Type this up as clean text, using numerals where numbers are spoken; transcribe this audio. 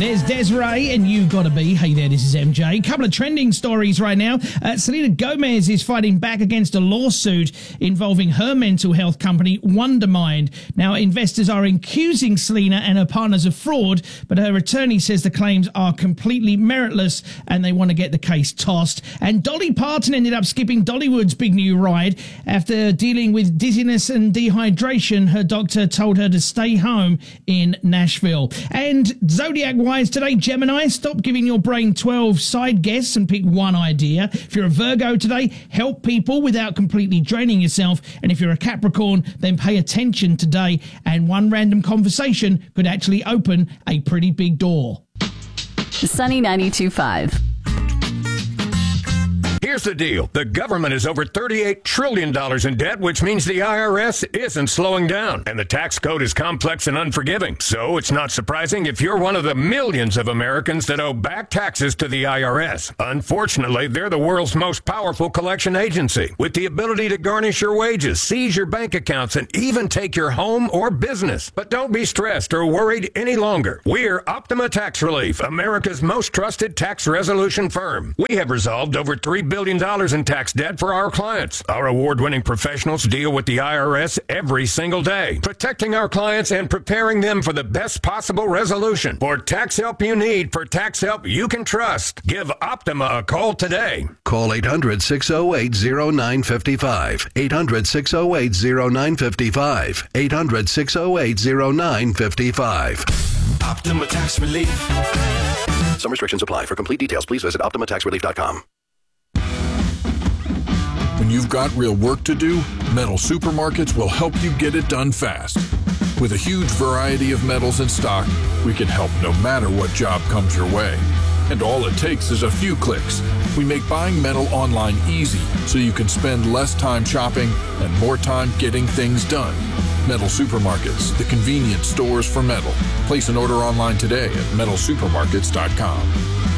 There's Desiree and You Gotta Be. Hey there, this is MJ. Couple of trending stories right now. Selena Gomez is fighting back against a lawsuit involving her mental health company, Wondermind. Now, investors are accusing Selena and her partners of fraud, but her attorney says the claims are completely meritless and they want to get the case tossed. And Dolly Parton ended up skipping Dollywood's big new ride. After dealing with dizziness and dehydration, her doctor told her to stay home in Nashville. And Zodiac-wise today, Gemini, stop giving your brain 12 side guesses and pick one idea. If you're a Virgo today, help people without completely draining yourself. And if you're a Capricorn, then pay attention today. And one random conversation could actually open a pretty big door. Sunny 92.5. Here's the deal. The government is over $38 trillion in debt, which means the IRS isn't slowing down. And the tax code is complex and unforgiving. So it's not surprising if you're one of the millions of Americans that owe back taxes to the IRS. Unfortunately, they're the world's most powerful collection agency, with the ability to garnish your wages, seize your bank accounts, and even take your home or business. But don't be stressed or worried any longer. We're Optima Tax Relief, America's most trusted tax resolution firm. We have resolved over $3 billion in tax debt for our clients. Our award-winning professionals deal with the IRS every single day, protecting our clients and preparing them for the best possible resolution. For tax help you need, for tax help you can trust, give Optima a call today. Call 800-608-0955. 800-608-0955. 800-608-0955. Optima Tax Relief. Some restrictions apply. For complete details, please visit OptimaTaxRelief.com. When you've got real work to do, Metal Supermarkets will help you get it done fast. With a huge variety of metals in stock, we can help no matter what job comes your way. And all it takes is a few clicks. We make buying metal online easy so you can spend less time shopping and more time getting things done. Metal Supermarkets, the convenient stores for metal. Place an order online today at metalsupermarkets.com.